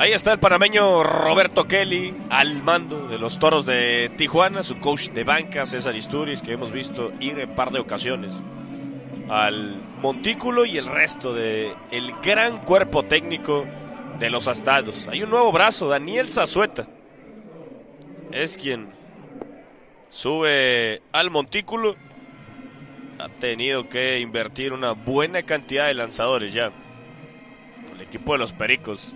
Ahí está el panameño Roberto Kelly al mando de los Toros de Tijuana, su coach de banca César Isturiz, que hemos visto ir en par de ocasiones al montículo, y el resto de el gran cuerpo técnico de los Astros. Hay un nuevo brazo, Daniel Zazueta es quien sube al montículo. Ha tenido que invertir una buena cantidad de lanzadores ya el equipo de los Pericos.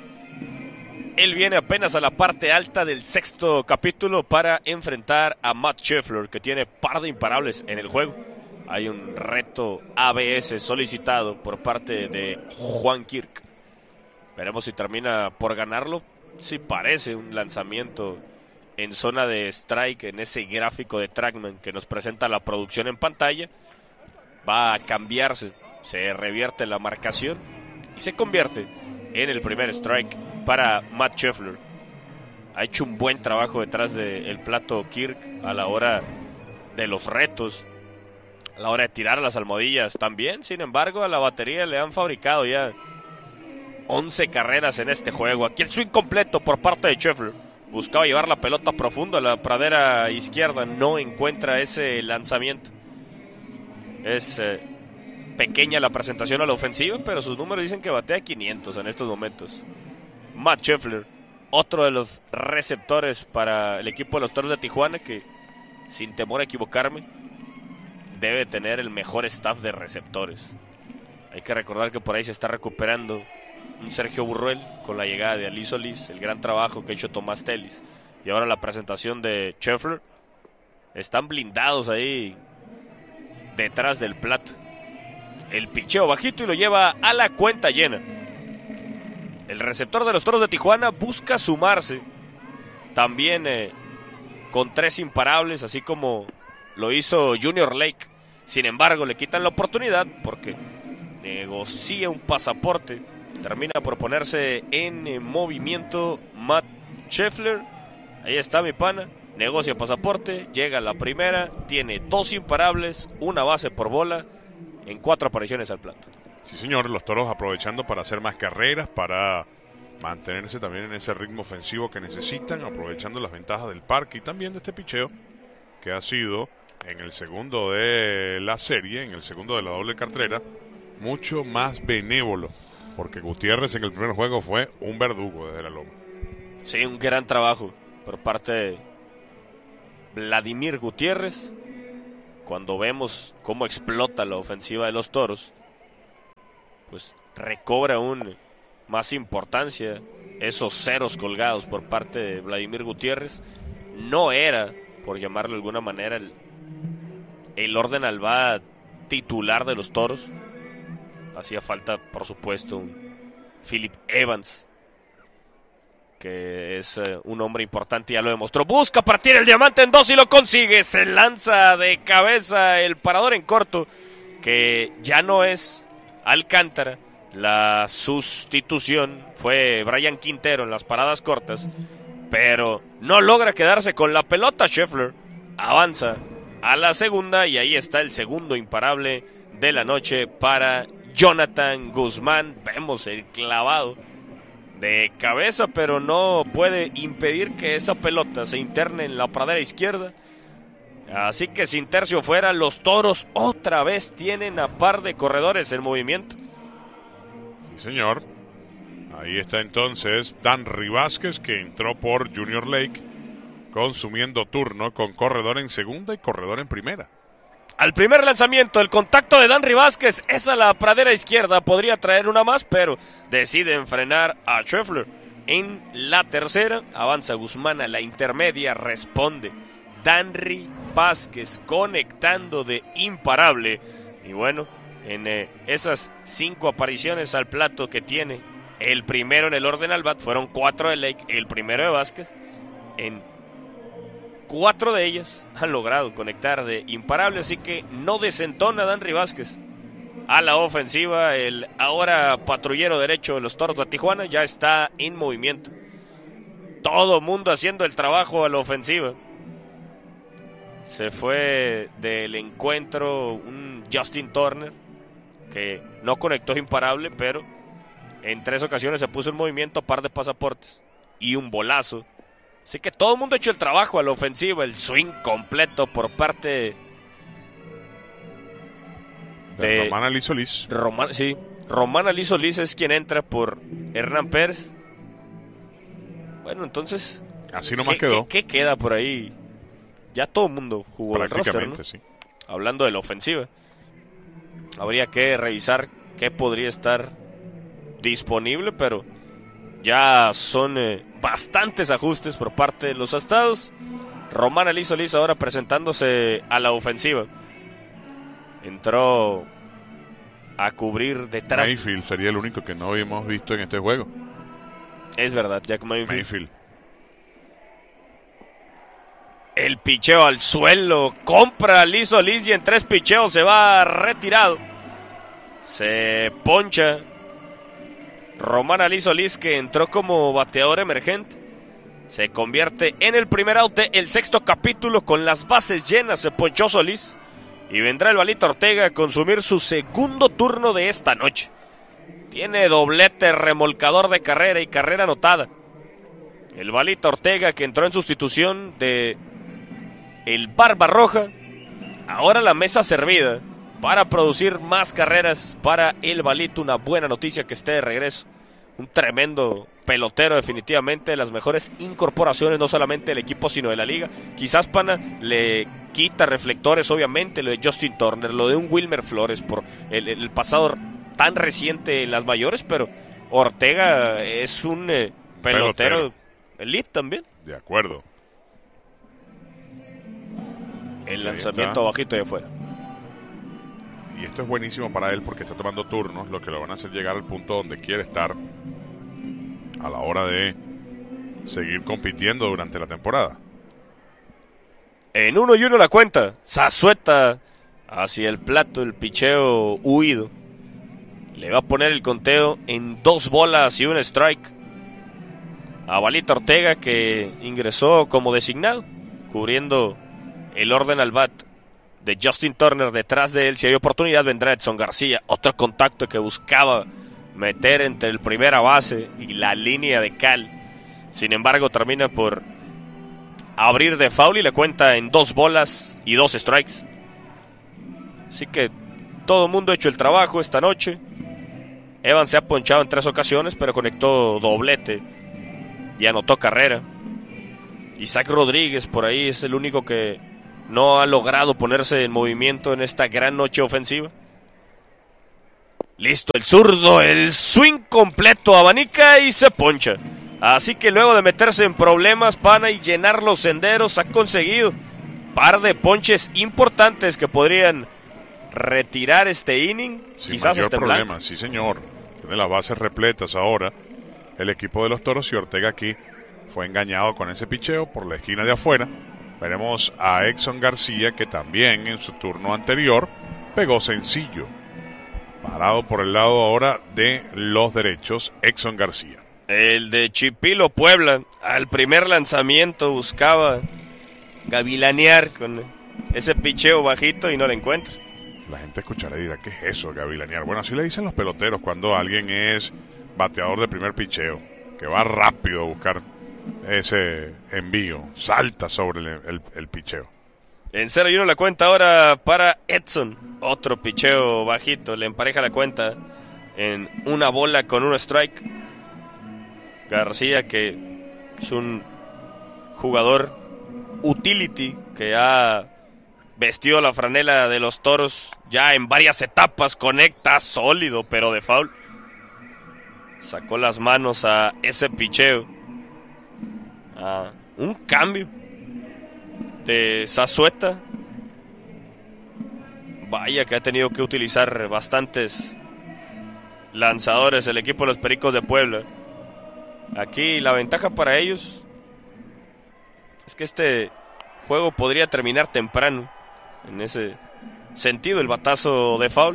Él viene apenas a la parte alta del sexto capítulo para enfrentar a Matt Scheffler, que tiene par de imparables en el juego. Hay un reto ABS solicitado por parte de Juan Kirk. Veremos si termina por ganarlo. Sí parece un lanzamiento en zona de strike en ese gráfico de Trackman que nos presenta la producción en pantalla. Va a cambiarse, se revierte la marcación y se convierte en el primer strike para Matt Scheffler. Ha hecho un buen trabajo detrás del plato Kirk a la hora de los retos, a la hora de tirar las almohadillas también. Sin embargo, a la batería le han fabricado ya 11 carreras en este juego. Aquí el swing completo por parte de Scheffler. Buscaba llevar la pelota profundo a la pradera izquierda. No encuentra ese lanzamiento. Es pequeña la presentación a la ofensiva, pero sus números dicen que batea 500 en estos momentos. Matt Scheffler, otro de los receptores para el equipo de los Toros de Tijuana, que sin temor a equivocarme debe tener el mejor staff de receptores. Hay que recordar que por ahí se está recuperando un Sergio Burruel con la llegada de Ali Solís, el gran trabajo que ha hecho Tomás Telis, y ahora la presentación de Scheffler. Están blindados ahí detrás del plato. El picheo bajito y lo lleva a la cuenta llena. El receptor de los Toros de Tijuana busca sumarse también con 3 imparables, así como lo hizo Junior Lake. Sin embargo, le quitan la oportunidad porque negocia un pasaporte. Termina por ponerse en movimiento Matt Scheffler. Ahí está mi pana. Negocia pasaporte, llega a la primera, tiene 2 imparables, 1 base por bola en 4 apariciones al plato. Sí, señor, los Toros aprovechando para hacer más carreras, para mantenerse también en ese ritmo ofensivo que necesitan, aprovechando las ventajas del parque y también de este picheo que ha sido en el segundo de la serie, en el segundo de la doble cartelera, mucho más benévolo, porque Gutiérrez en el primer juego fue un verdugo desde la loma. Sí, un gran trabajo por parte de Vladimir Gutiérrez. Cuando vemos cómo explota la ofensiva de los Toros, pues recobra aún más importancia esos ceros colgados por parte de Vladimir Gutiérrez. No era, por llamarlo de alguna manera, el orden al bat titular de los Toros. Hacía falta, por supuesto, un Philip Evans, que es un hombre importante, ya lo demostró. Busca partir el diamante en 2 y lo consigue. Se lanza de cabeza el parador en corto, que ya no es Alcántara. La sustitución fue Brian Quintero en las paradas cortas, pero no logra quedarse con la pelota. Scheffler avanza a la segunda y ahí está el segundo imparable de la noche para Jonathan Guzmán. Vemos el clavado de cabeza, pero no puede impedir que esa pelota se interne en la pradera izquierda. Así que sin tercio fuera, los Toros otra vez tienen a par de corredores en movimiento. Sí, señor. Ahí está entonces Danry Vázquez, que entró por Junior Lake, consumiendo turno con corredor en segunda y corredor en primera. Al primer lanzamiento, el contacto de Danry Vázquez es a la pradera izquierda. Podría traer una más, pero deciden frenar a Scheffler. En la tercera, avanza Guzmán a la intermedia, responde Danry Vázquez conectando de imparable. Y bueno, en esas 5 apariciones al plato que tiene, el primero en el orden al bat, fueron 4 de Lake, el primero de Vázquez. En 4 de ellas han logrado conectar de imparable, así que no desentona Danry Vázquez a la ofensiva. El ahora patrullero derecho de los Toros de Tijuana ya está en movimiento. Todo mundo haciendo el trabajo a la ofensiva. Se fue del encuentro un Justin Turner, que no conectó imparable, pero En 3 ocasiones se puso en movimiento, par de pasaportes y un bolazo. Así que todo el mundo ha hecho el trabajo a la ofensiva. El swing completo por parte de Román Ali Solís. Román Ali Solís es quien entra por Hernán Pérez. Bueno, entonces... Así nomás quedó. ¿Qué queda por ahí? Ya todo el mundo jugó el roster, ¿no? Sí. Hablando de la ofensiva, habría que revisar qué podría estar disponible, pero ya son bastantes ajustes por parte de los Estados. Román Ali Solís ahora presentándose a la ofensiva. Entró a cubrir detrás. Mayfield sería el único que no habíamos visto en este juego. Es verdad, Jack Mayfield. El picheo al suelo, compra a Ali Solís y en 3 picheos se va retirado. Se poncha Román Ali Solís, que entró como bateador emergente. Se convierte en el primer out del 6º capítulo. Con las bases llenas se ponchó Solís. Y vendrá el Balito Ortega a consumir su segundo turno de esta noche. Tiene doblete, remolcador de carrera y carrera anotada. El Balito Ortega, que entró en sustitución de el Barba Roja. Ahora la mesa servida para producir más carreras para el Balito. Una buena noticia que esté de regreso. Un tremendo pelotero, definitivamente de las mejores incorporaciones, no solamente del equipo sino de la liga. Quizás, pana, le quita reflectores obviamente lo de Justin Turner, lo de un Wilmer Flores por el pasado tan reciente en las mayores, pero Ortega es un pelotero elite también. De acuerdo. El lanzamiento bajito de afuera. Y esto es buenísimo para él porque está tomando turnos, lo que lo van a hacer llegar al punto donde quiere estar a la hora de seguir compitiendo durante la temporada. En 1-1 la cuenta. Zazueta hacia el plato, el picheo huido. Le va a poner el conteo en 2 bolas y un strike a Balito Ortega, que ingresó como designado, cubriendo el orden al bat de Justin Turner. Detrás de él, si hay oportunidad, vendrá Edson García. Otro contacto que buscaba meter entre el primera base y la línea de cal. Sin embargo, termina por abrir de foul y le cuenta en 2 bolas y 2 strikes. Así que todo el mundo ha hecho el trabajo esta noche. Evans se ha ponchado en 3 ocasiones, pero conectó doblete y anotó carrera. Isaac Rodríguez por ahí es el único que no ha logrado ponerse en movimiento en esta gran noche ofensiva. Listo, el zurdo, el swing completo, abanica y se poncha. Así que luego de meterse en problemas, pana, y llenar los senderos, ha conseguido par de ponches importantes que podrían retirar este inning. Sin quizás mayor este problema, blanco. sí señor. Tiene las bases repletas ahora el equipo de los Toros, y Ortega aquí fue engañado con ese picheo por la esquina de afuera. Veremos a Edson García, que también en su turno anterior pegó sencillo. Parado por el lado ahora de los derechos, Edson García. El de Chipilo, Puebla, al primer lanzamiento buscaba gavilanear con ese picheo bajito y no lo encuentra. La gente escuchará y dirá, ¿qué es eso, gavilanear? Bueno, así le dicen los peloteros cuando alguien es bateador de primer picheo, que va rápido a buscar ese envío, salta sobre el picheo. En 0-1 la cuenta ahora para Edson. Otro picheo bajito, le empareja la cuenta en 1 bola con 1 strike. García, que es un jugador utility que ha vestido la franela de los Toros ya en varias etapas, conecta sólido pero de foul. Sacó las manos a ese picheo. Un cambio de Zazueta. Vaya que ha tenido que utilizar bastantes lanzadores el equipo de los Pericos de Puebla. Aquí la ventaja para ellos es que este juego podría terminar temprano. En ese sentido, el batazo de foul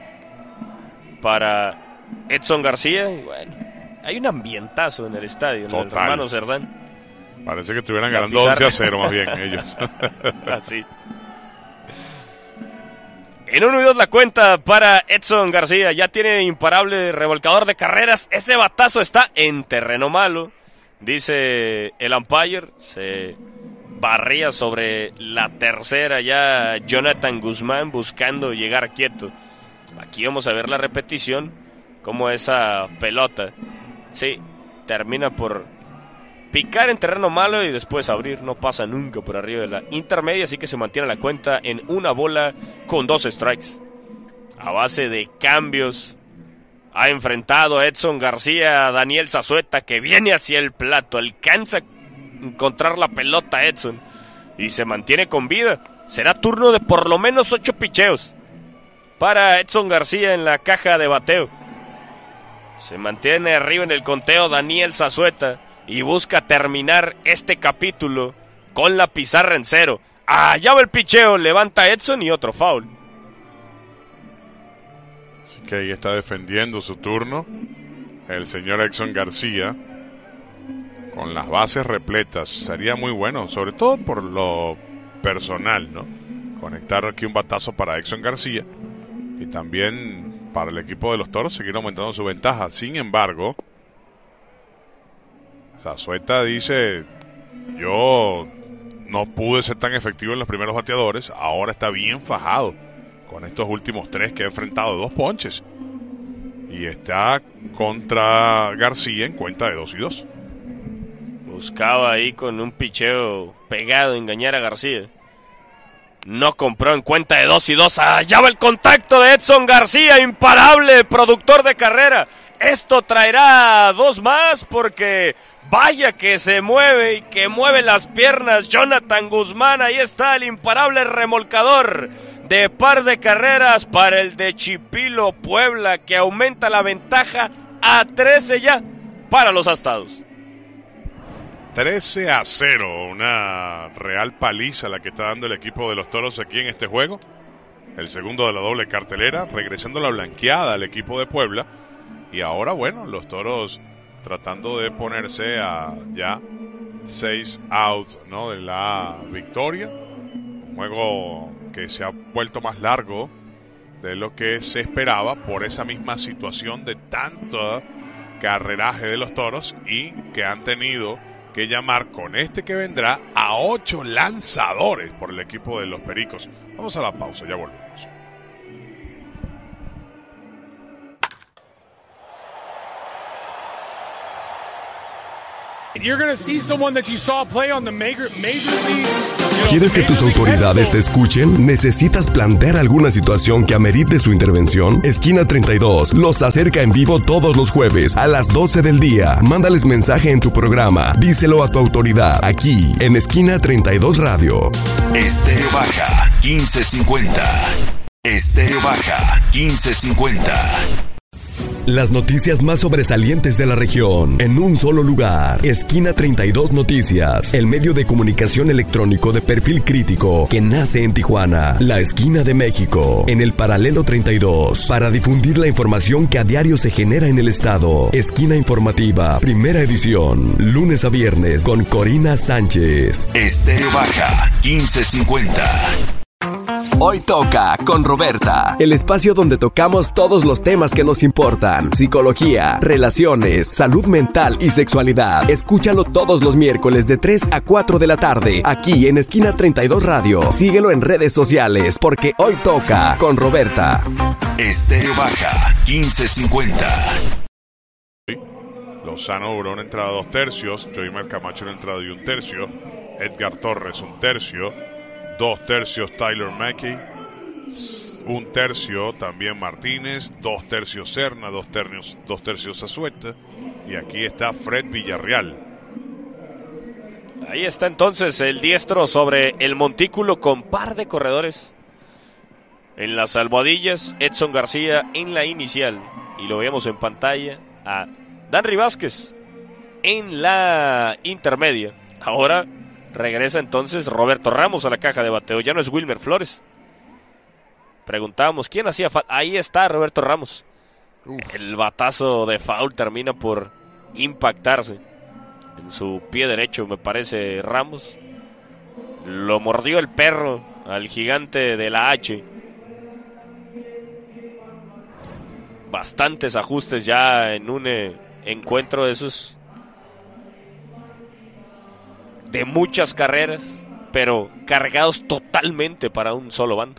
para Edson García. Y bueno, hay un ambientazo en el estadio, en el hermano Cerdán. Parece que estuvieran ganando 11-0 más bien ellos. Así. En 1-2 la cuenta para Edson García. Ya tiene imparable revolcador de carreras. Ese batazo está en terreno malo, dice el umpire. Se barría sobre la tercera ya Jonathan Guzmán buscando llegar quieto. Aquí vamos a ver la repetición. Como esa pelota, sí, termina por picar en terreno malo y después abrir. No pasa nunca por arriba de la intermedia, así que se mantiene la cuenta en 1 bola con 2 strikes. A base de cambios ha enfrentado a Edson García a Daniel Zazueta, que viene hacia el plato. Alcanza a encontrar la pelota Edson y se mantiene con vida. Será turno de por lo menos 8 picheos para Edson García en la caja de bateo. Se mantiene arriba en el conteo Daniel Zazueta y busca terminar este capítulo con la pizarra en 0. Allá va el picheo, levanta Edson y otro foul. Así que ahí está defendiendo su turno el señor Edson García con las bases repletas. Sería muy bueno, sobre todo por lo personal, ¿no? Conectar aquí un batazo para Edson García y también para el equipo de los Toros seguir aumentando su ventaja. Sin embargo, Zazueta dice: yo no pude ser tan efectivo en los primeros bateadores, ahora está bien fajado con estos últimos 3 que ha enfrentado, 2 ponches, y está contra García en cuenta de 2-2. Buscaba ahí con un picheo pegado engañar a García. No compró en cuenta de 2-2. Allá va el contacto de Edson García, imparable, productor de carrera. Esto traerá 2 más porque vaya que se mueve y que mueve las piernas Jonathan Guzmán. Ahí está el imparable remolcador de par de carreras para el de Chipilo, Puebla, que aumenta la ventaja a 13 ya para los Astados. 13-0, una real paliza la que está dando el equipo de los Toros aquí en este juego. El segundo de la doble cartelera, regresando la blanqueada al equipo de Puebla. Y ahora, bueno, los Toros tratando de ponerse a ya 6 outs, ¿no?, de la victoria. Un juego que se ha vuelto más largo de lo que se esperaba por esa misma situación de tanto carreraje de los Toros y que han tenido que llamar con este que vendrá a 8 lanzadores por el equipo de los Pericos. Vamos a la pausa, ya volvemos. ¿Quieres que tus autoridades te escuchen? ¿Necesitas plantear alguna situación que amerite su intervención? Esquina 32 los acerca en vivo todos los jueves a las 12 del día. Mándales mensaje en tu programa. Díselo a tu autoridad aquí en Esquina 32 Radio. Estéreo Baja 1550. Estéreo Baja 1550. Las noticias más sobresalientes de la región en un solo lugar. Esquina 32 Noticias, el medio de comunicación electrónico de perfil crítico que nace en Tijuana, la esquina de México, en el paralelo 32, para difundir la información que a diario se genera en el estado. Esquina informativa, primera edición, lunes a viernes con Corina Sánchez. Estéreo Baja 1550. Hoy toca con Roberta. El espacio donde tocamos todos los temas que nos importan. Psicología, relaciones, salud mental y sexualidad. Escúchalo todos los miércoles de 3 a 4 de la tarde. Aquí en Esquina 32 Radio. Síguelo en redes sociales porque hoy toca con Roberta. Estéreo Baja 1550. Lozano duró una entrada 2 tercios. Joymer Camacho una entrada y 1 tercio. Edgar Torres 1 tercio. 2 tercios Tyler Mackey, 1 tercio también Martínez, 2 tercios Serna, 2 tercios Zazueta, y aquí está Fred Villarreal. Ahí está entonces el diestro sobre el montículo con par de corredores. En las almohadillas, Edson García en la inicial, y lo vemos en pantalla a Danry Vázquez en la intermedia. Ahora regresa entonces Roberto Ramos a la caja de bateo. Ya no es Wilmer Flores. Preguntábamos quién hacía falta. Ahí está Roberto Ramos. El batazo de foul termina por impactarse en su pie derecho, me parece. Ramos lo mordió el perro al gigante de la H. bastantes ajustes ya en un encuentro de esos de muchas carreras, pero cargados totalmente para un solo bando.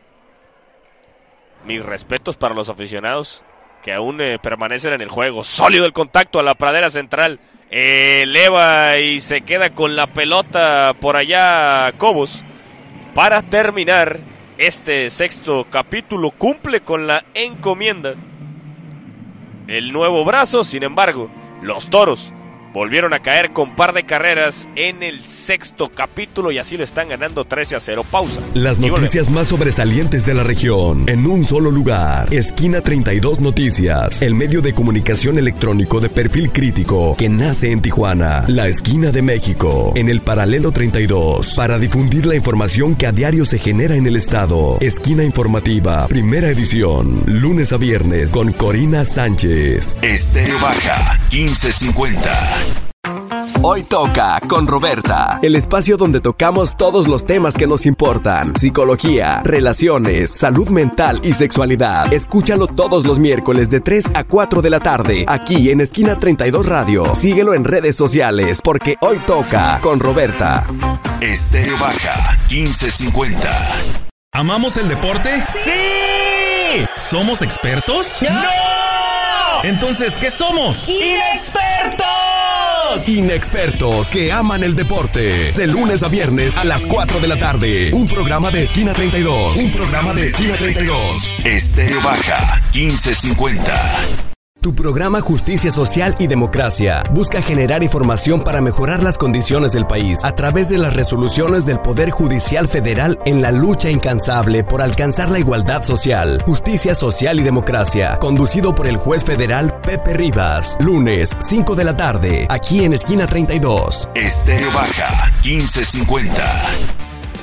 Mis respetos para los aficionados que aún permanecen en el juego. Sólido el contacto a la pradera central. Eleva y se queda con la pelota por allá Cobos para terminar este sexto capítulo. Cumple con la encomienda el nuevo brazo. Sin embargo, los Toros volvieron a caer con par de carreras en el sexto capítulo y así le están ganando 13-0. Pausa. Las noticias más sobresalientes de la región en un solo lugar. Esquina 32 Noticias, el medio de comunicación electrónico de perfil crítico que nace en Tijuana, la esquina de México, en el paralelo 32, para difundir la información que a diario se genera en el estado. Esquina informativa, primera edición, lunes a viernes con Corina Sánchez. Estéreo Baja 1550. Hoy toca con Roberta. El espacio donde tocamos todos los temas que nos importan: psicología, relaciones, salud mental y sexualidad. Escúchalo todos los miércoles de 3 a 4 de la tarde, aquí en Esquina 32 Radio. Síguelo en redes sociales, porque hoy toca con Roberta. Estéreo Baja 1550. ¿Amamos el deporte? ¡Sí! ¿Somos expertos? ¡No! Entonces, ¿qué somos? ¡Inexpertos! Inexpertos que aman el deporte. De lunes a viernes a las 4 de la tarde. Un programa de Esquina 32. Un programa de Esquina 32. Estéreo Baja 1550. Tu programa Justicia Social y Democracia busca generar información para mejorar las condiciones del país a través de las resoluciones del Poder Judicial Federal en la lucha incansable por alcanzar la igualdad social. Justicia Social y Democracia, conducido por el juez federal Pepe Rivas. Lunes, 5 de la tarde, aquí en Esquina 32. Estéreo Baja 1550.